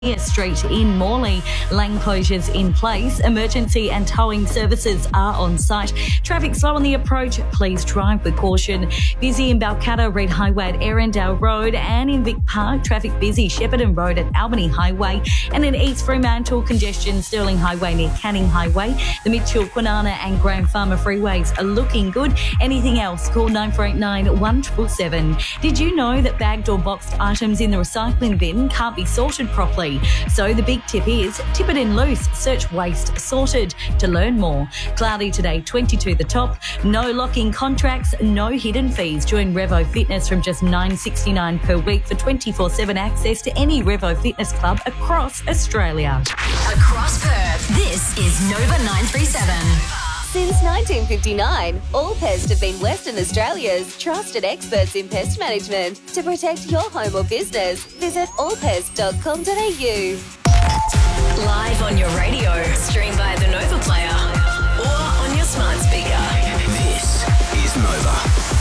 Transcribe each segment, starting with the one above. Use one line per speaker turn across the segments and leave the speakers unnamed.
Street in Morley. Lane closures in place. Emergency and towing services are on site. Traffic slow on the approach. Please drive with caution. Busy in Balcatta, Red Highway at Erindale Road, and in Vic Park, traffic busy Shepparton Road at Albany Highway, and in East Fremantle, congestion Stirling Highway near Canning Highway. The Mitchell, Kwinana and Graham Farmer freeways are looking good. Anything else, call 9489 1777. Did you know that bagged or boxed items in the recycling bin can't be sorted properly? So the big tip is tip it in loose. Search waste sorted. To learn more, cloudy today, 22 the top. No locking contracts, no hidden fees. Join Revo Fitness from just $9.69 per week for 24/7 access to any Revo Fitness club across Australia.
Across Perth, this is Nova 937.
Since 1959, All Pest have been Western Australia's trusted experts in pest management. To protect your home or business, visit allpest.com.au.
Live on your radio, stream via the Nova Player, or on your smart speaker.
This is Nova.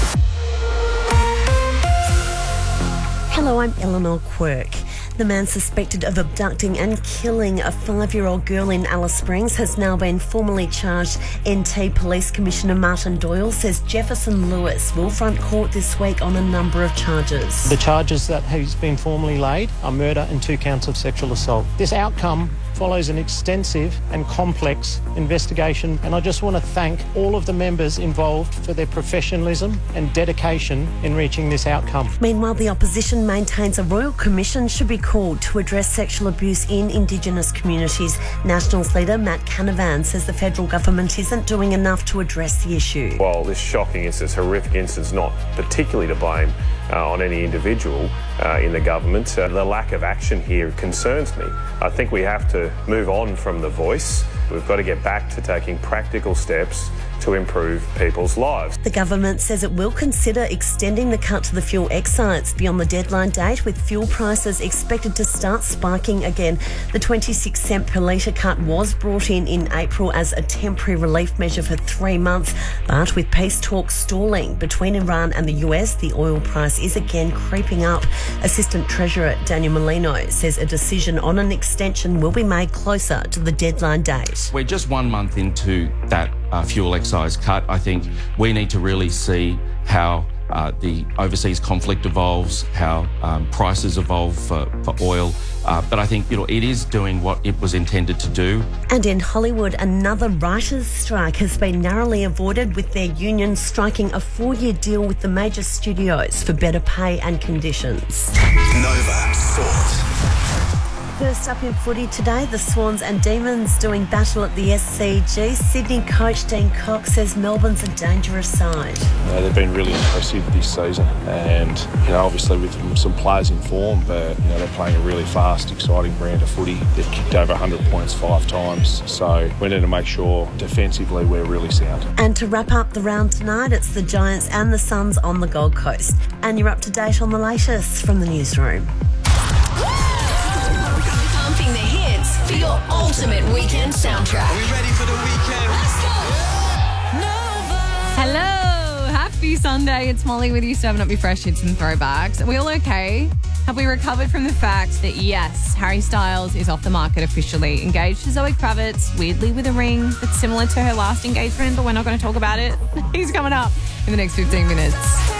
Hello, I'm Eleanor Quirk. The man suspected of abducting and killing a 5-year-old girl in Alice Springs has now been formally charged. NT Police Commissioner Martin Doyle says Jefferson Lewis will front court this week on a number of charges.
The charges that has been formally laid are murder and 2 counts of sexual assault. This outcome follows an extensive and complex investigation, and I just want to thank all of the members involved for their professionalism and dedication in reaching this outcome.
Meanwhile, the opposition maintains a royal commission should be called to address sexual abuse in Indigenous communities. Nationals leader Matt Canavan says the federal government isn't doing enough to address the issue.
While this shocking instance, horrific instance, not particularly to blame on any individual in the government, the lack of action here concerns me. I think we have to move on from the voice. We've got to get back to taking practical steps to improve people's lives.
The government says it will consider extending the cut to the fuel excise beyond the deadline date, with fuel prices expected to start spiking again. The 26 cent per litre cut was brought in April as a temporary relief measure for 3 months, but with peace talks stalling between Iran and the US, the oil price is again creeping up. Assistant Treasurer Daniel Molino says a decision on an extension will be made closer to the deadline date.
We're just 1 month into that fuel excise cut. I think we need to really see how the overseas conflict evolves, how prices evolve for oil. But I think it is doing what it was intended to do.
And in Hollywood, another writers' strike has been narrowly avoided, with their union striking a 4-year deal with the major studios for better pay and conditions.
Nova Sport.
First up in footy today, the Swans and Demons doing battle at the SCG. Sydney coach Dean Cox says Melbourne's a dangerous side.
They've been really impressive this season, and obviously with some players in form, but they're playing a really fast, exciting brand of footy. They've kicked over 100 points 5 times, so we need to make sure defensively we're really sound.
And to wrap up the round tonight, it's the Giants and the Suns on the Gold Coast. And you're up to date on the latest from the newsroom.
Pumping the hits for your ultimate weekend soundtrack.
Are we ready for the weekend?
Let's go!
Hello, happy Sunday. It's Molly with you, serving up your fresh hits and throwbacks. Are we all okay? Have we recovered from the fact that, yes, Harry Styles is off the market officially, engaged to Zoe Kravitz, weirdly with a ring that's similar to her last engagement, but we're not going to talk about it. He's coming up in the next 15 minutes.